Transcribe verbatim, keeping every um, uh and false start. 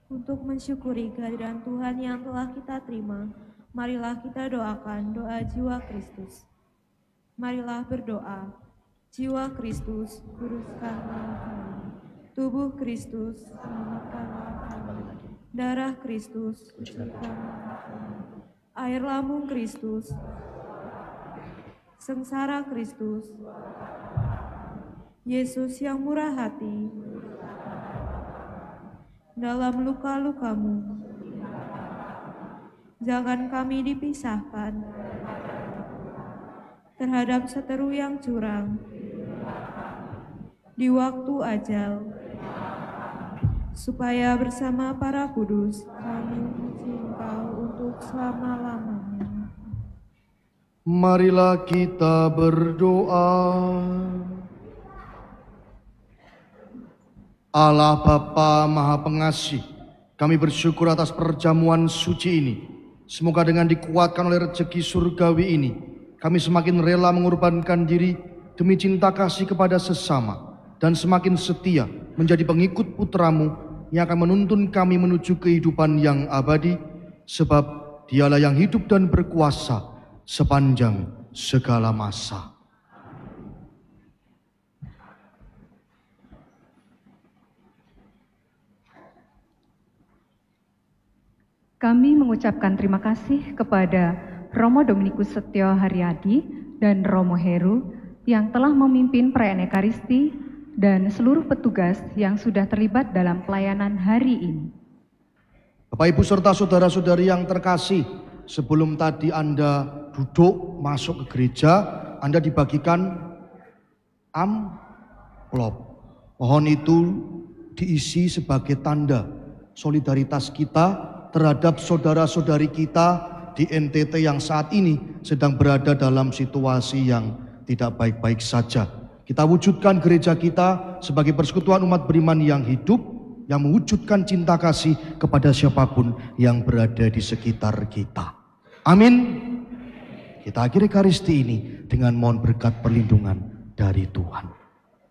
Untuk mensyukuri kehadiran Tuhan yang telah kita terima, marilah kita doakan doa jiwa Kristus. Marilah berdoa. Jiwa Kristus, kuduskanlah kami. Tubuh Kristus, selamatkanlah kami. Darah Kristus, sucikanlah kami. Air lambung Kristus, sengsara Kristus, Yesus yang murah hati, dalam luka-lukamu, jangan kami dipisahkan terhadap seteru yang curang di waktu ajal, supaya bersama para kudus kami memuji Engkau untuk selama-lamanya. Marilah kita berdoa. Allah Bapa Maha Pengasih, kami bersyukur atas perjamuan suci ini. Semoga dengan dikuatkan oleh rezeki surgawi ini, kami semakin rela mengorbankan diri demi cinta kasih kepada sesama, dan semakin setia menjadi pengikut putra-Mu yang akan menuntun kami menuju kehidupan yang abadi, sebab Dialah yang hidup dan berkuasa sepanjang segala masa. Kami mengucapkan terima kasih kepada Romo Dominikus Setio Haryadi dan Romo Heru yang telah memimpin perayaan Ekaristi dan seluruh petugas yang sudah terlibat dalam pelayanan hari ini. Bapak Ibu serta saudara-saudari yang terkasih, sebelum tadi Anda duduk masuk ke gereja, Anda dibagikan amplop. Mohon itu diisi sebagai tanda solidaritas kita terhadap saudara-saudari kita di N T T yang saat ini sedang berada dalam situasi yang tidak baik-baik saja. Kita wujudkan gereja kita sebagai persekutuan umat beriman yang hidup, yang mewujudkan cinta kasih kepada siapapun yang berada di sekitar kita. Amin. Kita akhiri Ekaristi ini dengan mohon berkat perlindungan dari Tuhan.